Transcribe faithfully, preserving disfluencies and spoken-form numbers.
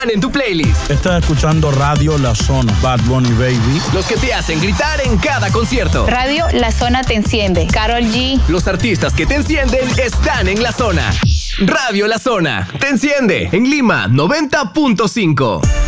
en tu playlist. Estás escuchando Radio La Zona, Bad Bunny Baby. Los que te hacen gritar en cada concierto. Radio La Zona te enciende. Karol G. Los artistas que te encienden están en La Zona. Radio La Zona te enciende en Lima noventa punto cinco.